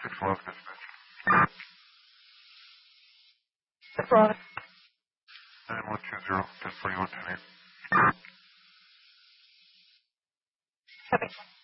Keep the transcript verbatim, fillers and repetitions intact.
six one dispatch. six one. nine one two zero, ten forty-one, ten eight. Copy.